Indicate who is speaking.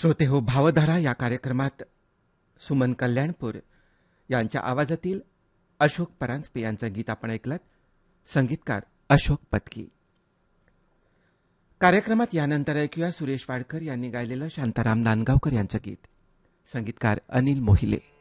Speaker 1: श्रोते हो, भावधारा या कार्यक्रमात सुमन कल्याणपूर यांच्या आवाजातील अशोक परांजपे यांचं गीत आपण ऐकलं. संगीतकार अशोक पत्की. कार्यक्रमात यानंतर ऐकूया सुरेश वाडकर यांनी गायलेलं शांताराम नांदगावकर यांचं गीत. संगीतकार अनिल मोहिले.